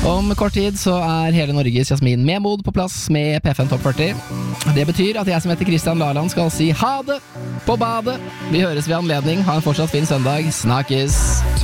Om kort tid så hele Norges Jasmin Memod på plass med P5 Topp 40. Det betyr at jeg som heter Kristian Laland skal si ha det på badet. Vi høres ved anledning. Ha en fortsatt fin søndag. Snakkes!